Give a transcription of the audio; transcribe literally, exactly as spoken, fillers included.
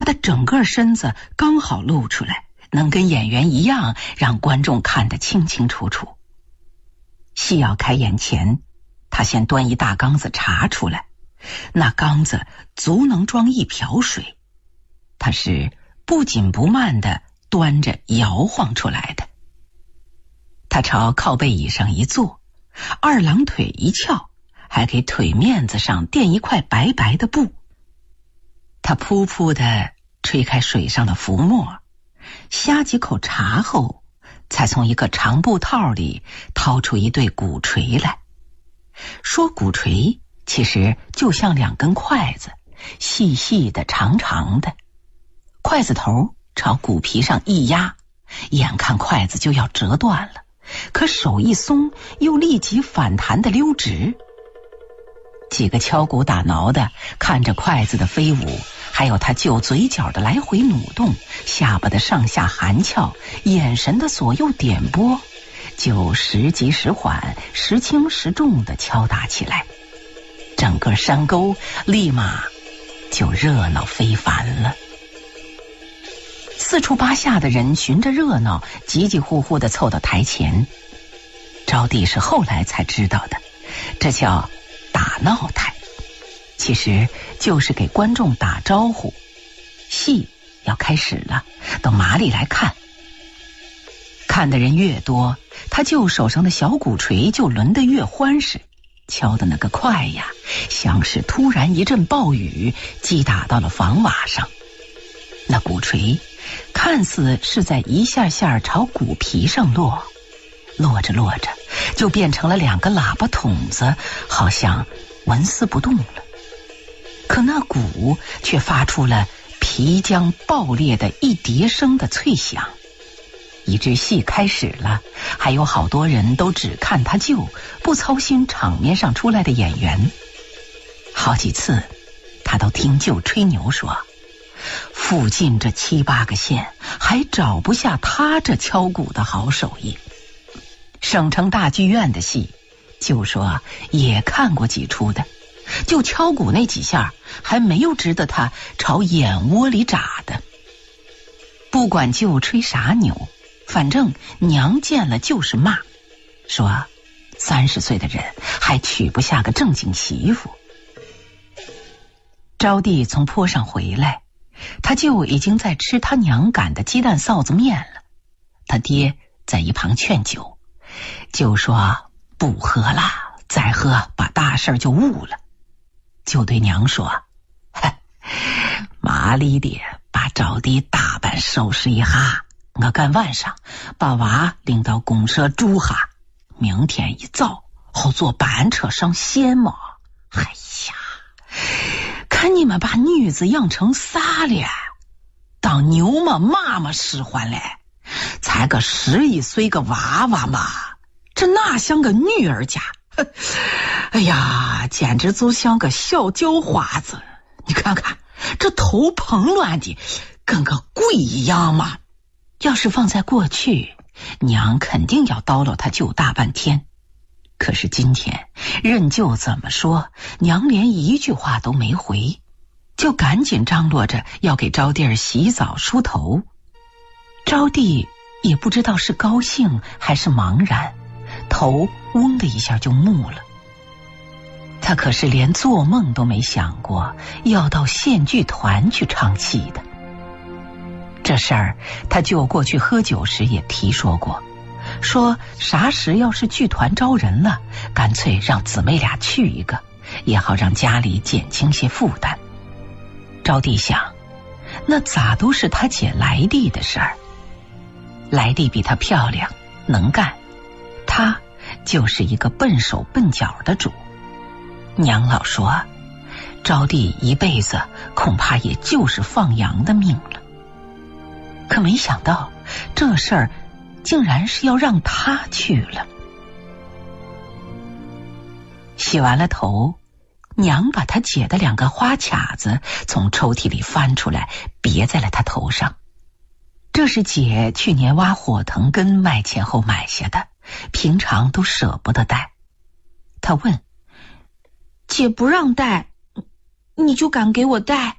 的整个身子刚好露出来，能跟演员一样让观众看得清清楚楚。戏要开演前，他先端一大缸子茶出来，那缸子足能装一瓢水，他是不紧不慢地端着摇晃出来的。他朝靠背椅上一坐，二郎腿一翘，还给腿面子上垫一块白白的布。他噗噗地吹开水上的浮沫，呷几口茶后，才从一个长布套里掏出一对鼓槌来。说鼓槌其实就像两根筷子，细细的长长的，筷子头朝鼓皮上一压，眼看筷子就要折断了，可手一松又立即反弹的溜直。几个敲鼓打挠的看着筷子的飞舞，还有他就嘴角的来回努动，下巴的上下含翘，眼神的左右点拨，就时急时缓，时轻时重的敲打起来。整个山沟立马就热闹非凡了。四处八下的人寻着热闹，急急呼呼地凑到台前。招娣是后来才知道的，这叫打闹台，其实就是给观众打招呼，戏要开始了，到麻里来看。看的人越多，他就手上的小鼓槌就抡得越欢实，敲的那个快呀，像是突然一阵暴雨击打到了房瓦上。那鼓槌看似是在一下下朝鼓皮上落，落着落着就变成了两个喇叭筒子，好像纹丝不动了。可那鼓却发出了皮浆爆裂的一叠声的脆响。一支戏开始了，还有好多人都只看他救，不操心场面上出来的演员。好几次他都听舅吹牛说，附近这七八个县还找不下他这敲鼓的好手艺。省城大剧院的戏就说也看过几出的，就敲鼓那几下还没有值得他朝眼窝里眨的。不管舅吹啥牛，反正娘见了就是骂，说三十岁的人还娶不下个正经媳妇。招娣从坡上回来，他舅已经在吃他娘擀的鸡蛋臊子面了。他爹在一旁劝酒，就说不喝了，再喝把大事就误了。就对娘说，麻利的把招娣打扮收拾一下，我赶晚上把娃领到公社住下，明天一早好坐班车上县嘛。哎呀，看你们把女子养成啥了？当牛嘛妈妈使唤嘞，才个十一岁个娃娃嘛，这哪像个女儿家？哎呀，简直就像个小叫花子。你看看这头蓬乱的跟个鬼一样嘛。要是放在过去，娘肯定要叨唠他舅大半天。可是今天任舅怎么说，娘连一句话都没回，就赶紧张罗着要给招娣儿洗澡梳头。招娣也不知道是高兴还是茫然，头嗡的一下就木了。他可是连做梦都没想过要到县剧团去唱戏的。这事儿他舅过去喝酒时也提说过，说啥时要是剧团招人了，干脆让姊妹俩去一个，也好让家里减轻些负担。招娣想，那咋都是他姐来娣的事儿。来娣比她漂亮能干，她就是一个笨手笨脚的主。娘老说，招娣一辈子恐怕也就是放羊的命了。可没想到这事儿竟然是要让她去了。洗完了头，娘把她姐的两个花卡子从抽屉里翻出来，别在了她头上。这是姐去年挖火藤根卖钱后买下的，平常都舍不得戴。她问， 姐不让戴，你就敢给我戴？